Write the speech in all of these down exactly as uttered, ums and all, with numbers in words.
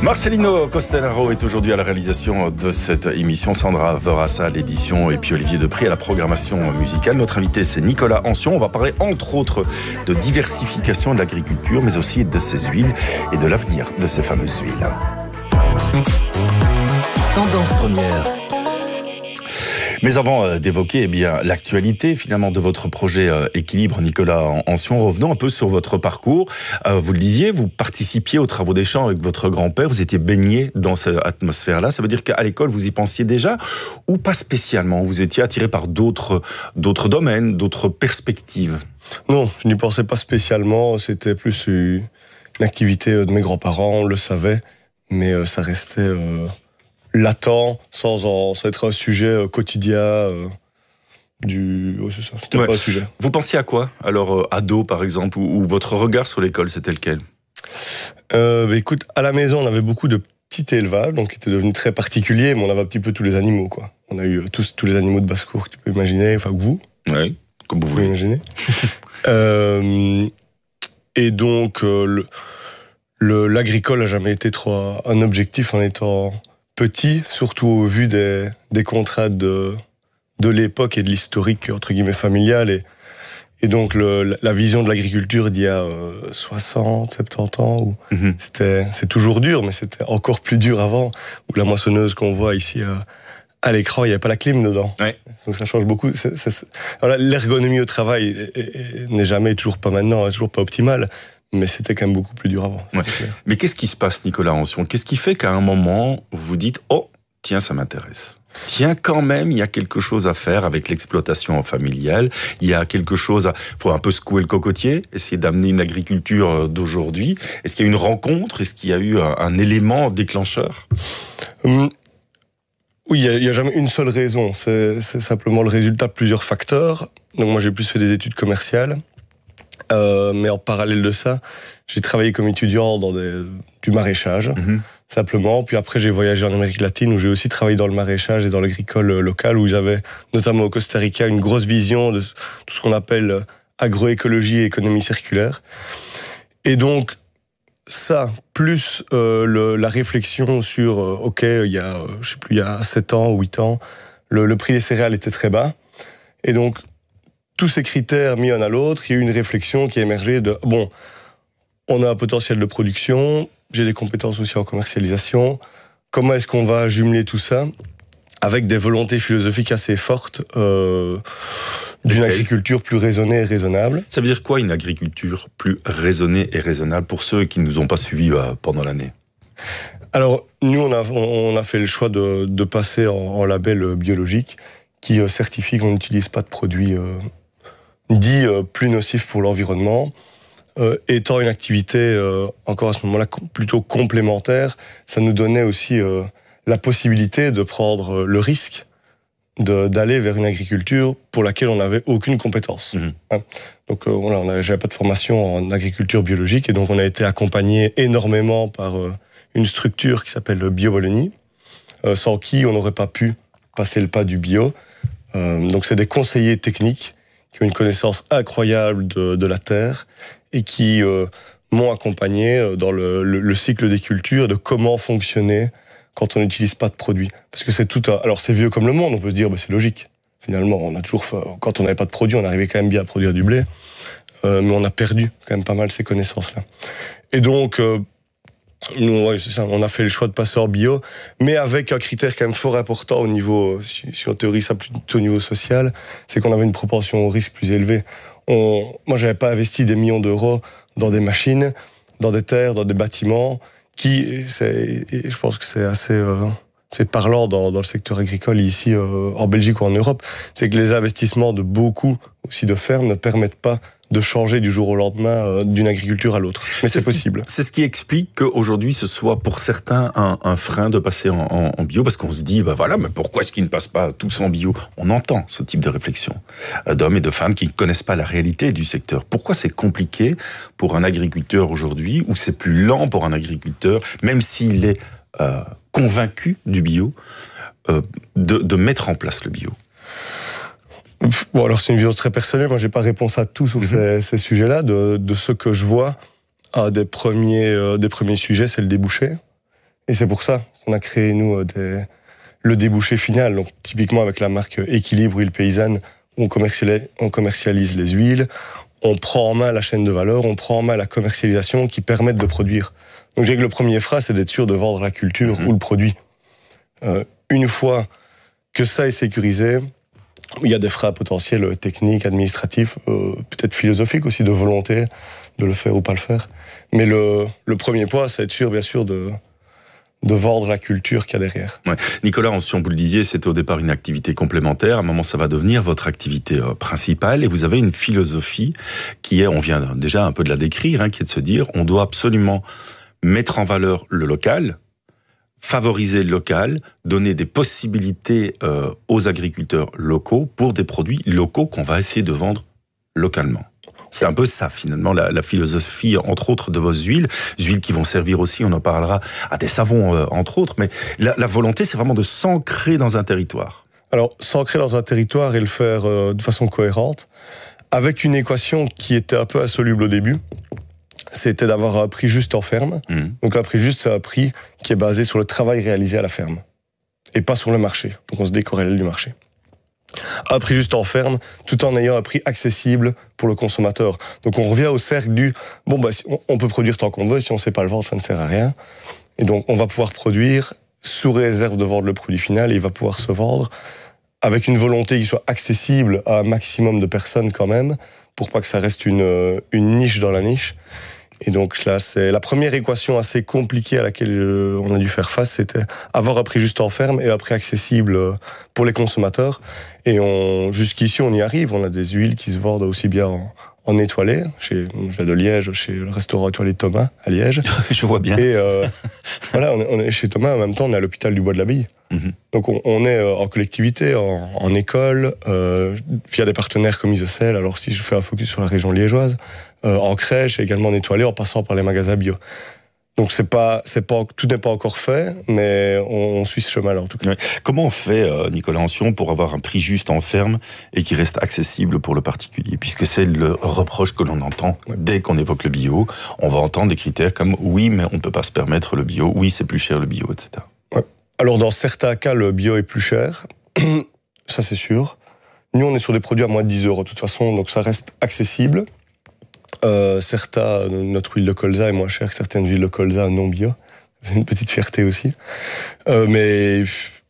Marcelino Costellaro est aujourd'hui à la réalisation de cette émission, Sandra Verassa à l'édition et puis Olivier Depré à la programmation musicale. Notre invité, c'est Nicolas Ancion. On va parler entre autres de diversification de l'agriculture, mais aussi de ses huiles et de l'avenir de ces fameuses huiles. Tendance première. Mais avant euh, d'évoquer eh bien l'actualité finalement de votre projet euh, Équilibre, Nicolas Ancion, revenons un peu sur votre parcours. Euh, vous le disiez, vous participiez aux travaux des champs avec votre grand-père, vous étiez baigné dans cette atmosphère-là. Ça veut dire qu'à l'école, vous y pensiez déjà ou pas spécialement? Vous étiez attiré par d'autres, d'autres domaines, d'autres perspectives? Non, je n'y pensais pas spécialement. C'était plus une activité de mes grands-parents, on le savait, mais ça restait... Euh... latent, sans, en, sans être un sujet euh, quotidien. Euh, du... ouais, c'est ça, c'était ouais. pas un sujet. Vous pensiez à quoi? Alors, euh, ado, par exemple, ou, ou votre regard sur l'école, c'était lequel? euh, bah, Écoute, à la maison, on avait beaucoup de petits élevages, donc qui étaient devenus très particuliers, mais on avait un petit peu tous les animaux, quoi. On a eu tous, tous les animaux de basse-cour que tu peux imaginer, enfin, que vous. Oui, comme vous voulez. Imaginer. euh, et donc, euh, le, le, l'agricole n'a jamais été trop un objectif en étant... petit, surtout au vu des, des contraintes de, de l'époque et de l'historique, entre guillemets, familial. Et, et donc, le, la vision de l'agriculture d'il y a euh, soixante, soixante-dix ans, où mm-hmm. c'était, c'est toujours dur, mais c'était encore plus dur avant, où la moissonneuse qu'on voit ici euh, à l'écran, il n'y avait pas la clim dedans. Ouais. Donc, ça change beaucoup. C'est, c'est, c'est... Alors, l'ergonomie au travail est, est, est, n'est jamais, toujours pas maintenant, toujours pas optimale. Mais c'était quand même beaucoup plus dur avant. Ouais. Mais qu'est-ce qui se passe, Nicolas Ancion? Qu'est-ce qui fait qu'à un moment, vous vous dites « Oh, tiens, ça m'intéresse ». Tiens, quand même, il y a quelque chose à faire avec l'exploitation familiale. Il y a quelque chose à... Il faut un peu secouer le cocotier, essayer d'amener une agriculture d'aujourd'hui. Est-ce qu'il y a eu une rencontre? Est-ce qu'il y a eu un, un élément déclencheur? hum, Oui, il n'y a, a jamais une seule raison. C'est, c'est simplement le résultat de plusieurs facteurs. Donc moi, j'ai plus fait des études commerciales. Euh, mais en parallèle de ça, j'ai travaillé comme étudiant dans des, du maraîchage, mmh. simplement. Puis après, j'ai voyagé en Amérique latine, où j'ai aussi travaillé dans le maraîchage et dans l'agricole local, où ils avaient, notamment au Costa Rica, une grosse vision de tout ce qu'on appelle agroécologie et économie circulaire. Et donc, ça, plus euh, le, la réflexion sur, euh, OK, il y a, je sais plus, il y a sept ans ou huit ans, le, le prix des céréales était très bas. Et donc, tous ces critères mis un à l'autre, il y a eu une réflexion qui a émergé de, bon, on a un potentiel de production, j'ai des compétences aussi en commercialisation, comment est-ce qu'on va jumeler tout ça avec des volontés philosophiques assez fortes euh, d'une okay. agriculture plus raisonnée et raisonnable. Ça veut dire quoi, une agriculture plus raisonnée et raisonnable pour ceux qui ne nous ont pas suivis euh, pendant l'année? Alors, nous, on a, on a fait le choix de, de passer en, en label biologique qui euh, certifie qu'on n'utilise pas de produits euh, dit euh, plus nocif pour l'environnement, euh, étant une activité euh, encore à ce moment-là plutôt complémentaire, ça nous donnait aussi euh, la possibilité de prendre euh, le risque de, d'aller vers une agriculture pour laquelle on n'avait aucune compétence. Mmh. Hein. Donc euh, voilà, on avait, j'avais pas de formation en agriculture biologique et donc on a été accompagné énormément par euh, une structure qui s'appelle BioWallonie, euh, sans qui on n'aurait pas pu passer le pas du bio. Euh, donc c'est des conseillers techniques qui ont une connaissance incroyable de, de la terre et qui euh, m'ont accompagné dans le, le, le cycle des cultures, de comment fonctionner quand on n'utilise pas de produits. Parce que c'est tout un... Alors c'est vieux comme le monde, on peut se dire, bah, c'est logique. Finalement, on a toujours fait... quand on n'avait pas de produits, on arrivait quand même bien à produire du blé, euh, mais on a perdu quand même pas mal ces connaissances-là. Et donc, euh, nous, ouais, c'est ça, on a fait le choix de passer en bio, mais avec un critère quand même fort important au niveau, si, si on théorise ça plutôt au niveau social, c'est qu'on avait une propension au risque plus élevée. On, moi, j'avais pas investi des millions d'euros dans des machines, dans des terres, dans des bâtiments, qui, c'est, et je pense que c'est assez, euh, c'est parlant dans, dans le secteur agricole ici, euh, en Belgique ou en Europe, c'est que les investissements de beaucoup aussi de fermes ne permettent pas de changer du jour au lendemain euh, d'une agriculture à l'autre. Mais c'est, c'est possible. C'est ce qui explique qu'aujourd'hui, ce soit pour certains un, un frein de passer en, en, en bio, parce qu'on se dit, bah voilà, mais pourquoi est-ce qu'ils ne passent pas tous en bio? On entend ce type de réflexion euh, d'hommes et de femmes qui ne connaissent pas la réalité du secteur. Pourquoi c'est compliqué pour un agriculteur aujourd'hui, ou c'est plus lent pour un agriculteur, même s'il est euh, convaincu du bio, euh, de, de mettre en place le bio? Bon, alors c'est une vision très personnelle. Moi, j'ai pas réponse à tout sur mmh. ces, ces sujets-là. De, de ce que je vois, un des premiers, euh, des premiers sujets, c'est le débouché. Et c'est pour ça qu'on a créé, nous, des, le débouché final. Donc, typiquement avec la marque Équilibre Huile Paysanne, on commercialise, on commercialise les huiles, on prend en main la chaîne de valeur, on prend en main la commercialisation qui permettent de produire. Donc, j'ai que le premier frein, c'est d'être sûr de vendre la culture mmh. ou le produit. Euh, une fois que ça est sécurisé, il y a des freins potentiels techniques, administratifs, euh, peut-être philosophiques aussi, de volonté de le faire ou pas le faire. Mais le, le premier point, c'est être sûr, bien sûr, de, de vendre la culture qu'il y a derrière. Ouais. Nicolas Ancion, vous le disiez, c'était au départ une activité complémentaire. À un moment, ça va devenir votre activité euh, principale. Et vous avez une philosophie qui est, on vient déjà un peu de la décrire, hein, qui est de se dire, on doit absolument mettre en valeur le local, favoriser le local, donner des possibilités euh, aux agriculteurs locaux pour des produits locaux qu'on va essayer de vendre localement. C'est un peu ça, finalement, la, la philosophie, entre autres, de vos huiles. Huiles qui vont servir aussi, on en parlera, à des savons, euh, entre autres. Mais la, la volonté, c'est vraiment de s'ancrer dans un territoire. Alors, s'ancrer dans un territoire et le faire euh, de façon cohérente, avec une équation qui était un peu insoluble au début, c'était d'avoir un prix juste en ferme. Mmh. Donc, un prix juste, c'est un prix qui est basé sur le travail réalisé à la ferme et pas sur le marché. Donc, on se décorrèle du marché. Un prix juste en ferme, tout en ayant un prix accessible pour le consommateur. Donc on revient au cercle du bon bah si on, on peut produire tant qu'on veut, si on sait pas le vendre, ça ne sert à rien. Et donc on va pouvoir produire sous réserve de vendre le produit final et il va pouvoir se vendre avec une volonté qui soit accessible à un maximum de personnes quand même, pour pas que ça reste une une niche dans la niche. Et donc là, c'est la première équation assez compliquée à laquelle on a dû faire face, c'était avoir un prix juste en ferme et un prix accessible pour les consommateurs. Et on, jusqu'ici, on y arrive. On a des huiles qui se vendent aussi bien en, en étoilé, chez, j'ai de Liège, chez le restaurant étoilé Thomas, à Liège. Je vois bien. Et euh, voilà, on est, on est chez Thomas, en même temps, on est à l'hôpital du Bois de l'Abbaye. Mm-hmm. Donc on, on est en collectivité, en, en école, euh, via des partenaires comme Isocel. Alors si je fais un focus sur la région liégeoise, euh, en crèche et également en étoilé, en passant par les magasins bio. Donc c'est pas, c'est pas, tout n'est pas encore fait, mais on, on suit ce chemin-là en tout cas. Ouais. Comment on fait, euh, Nicolas Ancion, pour avoir un prix juste en ferme et qui reste accessible pour le particulier? Puisque c'est le reproche que l'on entend ouais. dès qu'on évoque le bio. On va entendre des critères comme oui, mais on ne peut pas se permettre le bio, oui, c'est plus cher le bio, et cetera. Ouais. Alors dans certains cas, le bio est plus cher, ça c'est sûr. Nous, on est sur des produits à moins de dix euros de toute façon, donc ça reste accessible. Euh, certains, notre huile de colza est moins chère que certaines huiles de colza non bio. C'est une petite fierté aussi. Euh, mais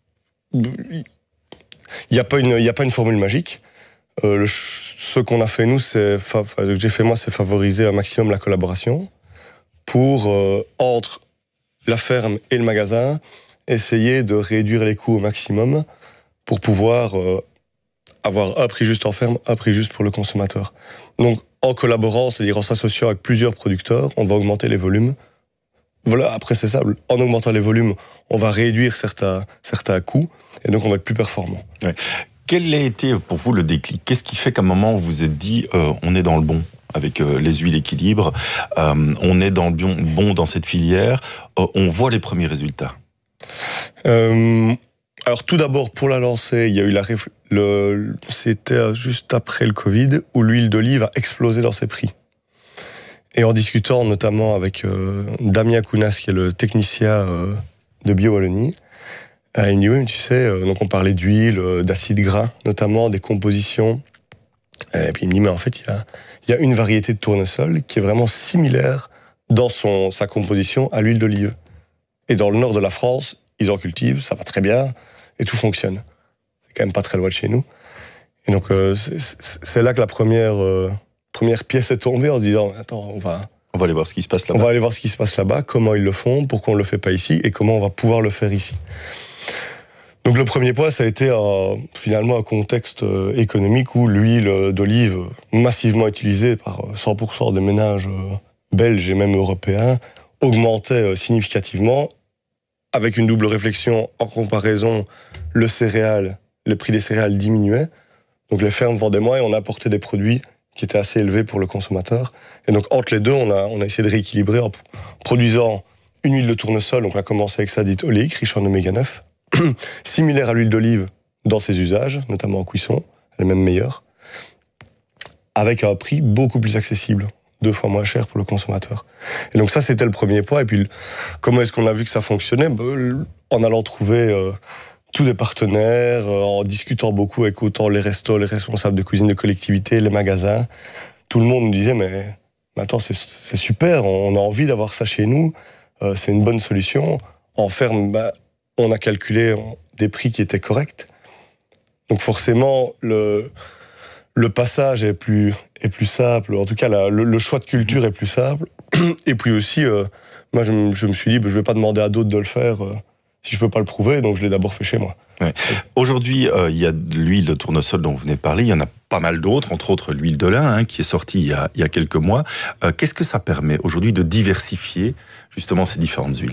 il n'y a pas une, il y a pas une formule magique. Euh, le, ce qu'on a fait nous, c'est, enfin, ce que j'ai fait moi, c'est favoriser un maximum la collaboration pour euh, entre la ferme et le magasin, essayer de réduire les coûts au maximum pour pouvoir euh, avoir un prix juste en ferme, un prix juste pour le consommateur. Donc en collaborant, c'est-à-dire en s'associant avec plusieurs producteurs, on va augmenter les volumes. Voilà, après c'est ça, en augmentant les volumes, on va réduire certains, certains coûts, et donc on va être plus performant. Ouais. Quel a été pour vous le déclic? Qu'est-ce qui fait qu'à un moment vous vous êtes dit, euh, on est dans le bon avec euh, les huiles Équilibre, euh, on est dans le bon, bon dans cette filière, euh, on voit les premiers résultats? euh, Alors tout d'abord, pour la lancer, il y a eu la réf... le... c'était juste après le Covid, où l'huile d'olive a explosé dans ses prix. Et en discutant notamment avec euh, Damien Kounas, qui est le technicien euh, de Bio-Wallonie, euh, il me dit, oui, mais tu sais, euh, donc on parlait d'huile, euh, d'acides gras, notamment des compositions. Et puis il me dit, mais en fait, il y a, il y a une variété de tournesol qui est vraiment similaire dans son, sa composition à l'huile d'olive. Et dans le nord de la France, ils en cultivent, ça va très bien, et tout fonctionne. C'est quand même pas très loin de chez nous. Et donc, euh, c'est, c'est là que la première, euh, première pièce est tombée en se disant, attends, on va... On va aller voir ce qui se passe là-bas. On va aller voir ce qui se passe là-bas, comment ils le font, pourquoi on le fait pas ici, et comment on va pouvoir le faire ici. Donc le premier point, ça a été euh, finalement un contexte euh, économique où l'huile d'olive, massivement utilisée par cent pour cent des ménages euh, belges et même européens, augmentait euh, significativement, avec une double réflexion en comparaison, le céréal, le prix des céréales diminuait, donc les fermes vendaient moins et on apportait des produits qui étaient assez élevés pour le consommateur. Et donc entre les deux, on a, on a essayé de rééquilibrer en produisant une huile de tournesol, donc on a commencé avec ça dite oléique, riche en oméga neuf, similaire à l'huile d'olive dans ses usages, notamment en cuisson, elle est même meilleure, avec un prix beaucoup plus accessible. deux fois moins cher pour le consommateur. Et donc ça, c'était le premier point. Et puis, comment est-ce qu'on a vu que ça fonctionnait? Ben, en allant trouver euh, tous les partenaires, euh, en discutant beaucoup avec autant les restos, les responsables de cuisine de collectivité, les magasins. Tout le monde nous disait, mais maintenant, c'est, c'est super, on a envie d'avoir ça chez nous, euh, c'est une bonne solution. En ferme, ben, on a calculé des prix qui étaient corrects. Donc forcément, le, le passage est plus, est plus simple. En tout cas, la, le, le choix de culture est plus simple. Et puis aussi, euh, moi, je, je me suis dit, ben, je ne vais pas demander à d'autres de le faire euh, si je ne peux pas le prouver. Donc, je l'ai d'abord fait chez moi. Ouais. Aujourd'hui, euh, il y a de l'huile de tournesol dont vous venez de parler. Il y en a pas mal d'autres, entre autres l'huile de lin, hein, qui est sortie il y a, il y a quelques mois. Euh, qu'est-ce que ça permet aujourd'hui de diversifier justement ces différentes huiles?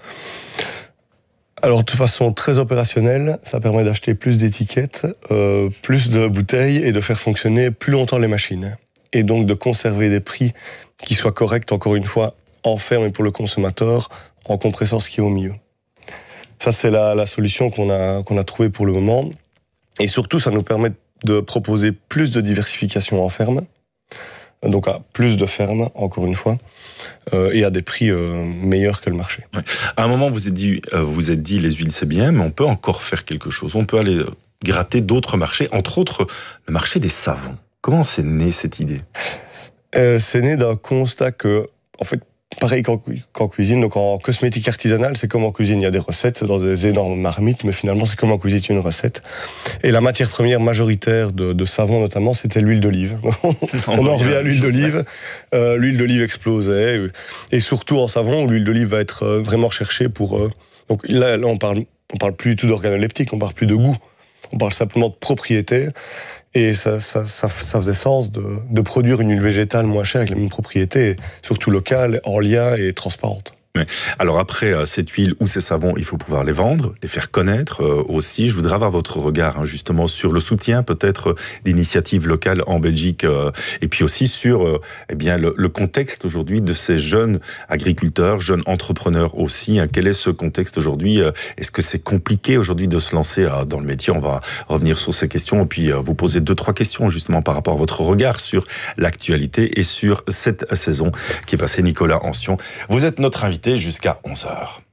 Alors, de façon très opérationnelle, ça permet d'acheter plus d'étiquettes, euh, plus de bouteilles et de faire fonctionner plus longtemps les machines. Et donc de conserver des prix qui soient corrects, encore une fois, en ferme et pour le consommateur, en compressant ce qui est au milieu. Ça, c'est la, la solution qu'on a, qu'on a trouvée pour le moment. Et surtout, ça nous permet de proposer plus de diversification en ferme, donc à plus de fermes, encore une fois, euh, et à des prix euh, meilleurs que le marché. Ouais. À un moment, vous vous êtes dit, euh, vous vous êtes dit, les huiles c'est bien, mais on peut encore faire quelque chose. On peut aller gratter d'autres marchés, entre autres le marché des savons. Comment c'est né cette idée? euh, C'est né d'un constat que, en fait, pareil qu'en, qu'en cuisine, donc en cosmétique artisanale, c'est comme en cuisine, il y a des recettes, c'est dans des énormes marmites, mais finalement c'est comme en cuisine, une recette. Et la matière première majoritaire de, de savon notamment, c'était l'huile d'olive. On en revient à l'huile d'olive. Euh, l'huile d'olive explosait, et surtout en savon, l'huile d'olive va être vraiment recherchée pour... Euh, donc là, là on parle, on parle plus du tout d'organoleptique, on parle plus de goût, on parle simplement de propriété. Et ça, ça, ça, ça faisait sens de, de produire une huile végétale moins chère avec les mêmes propriétés, surtout locale, en lien et transparente. Ouais. Alors après euh, cette huile ou ces savons, il faut pouvoir les vendre, les faire connaître euh, aussi. Je voudrais avoir votre regard hein, justement sur le soutien peut-être euh, d'initiatives locales en Belgique euh, et puis aussi sur euh, eh bien le, le contexte aujourd'hui de ces jeunes agriculteurs, jeunes entrepreneurs aussi. Hein. Quel est ce contexte aujourd'hui? Est-ce que c'est compliqué aujourd'hui de se lancer euh, dans le métier? On va revenir sur ces questions et puis euh, vous poser deux trois questions justement par rapport à votre regard sur l'actualité et sur cette saison qui est passée. Nicolas Ancion, vous êtes notre invité jusqu'à onze heures.